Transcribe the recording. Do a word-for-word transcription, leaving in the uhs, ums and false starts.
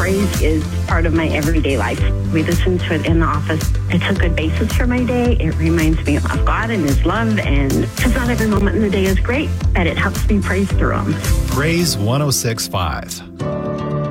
praise is part of my everyday life. We listen to it in the office. It's a good basis for my day. It reminds me of God and His love, and because not every moment in the day is great, but it helps me praise through them. Praise one oh six point five.